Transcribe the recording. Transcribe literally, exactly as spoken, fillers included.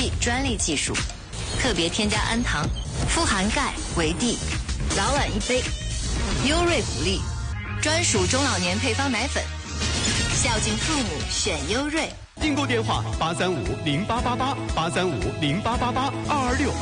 系专利技术，特别添加氨糖，富含钙、维 D， 早晚一杯。优瑞补力，专属中老年配方奶粉，孝敬父母选优瑞。 订购电话八三五零八八八八三五零八八八二二六。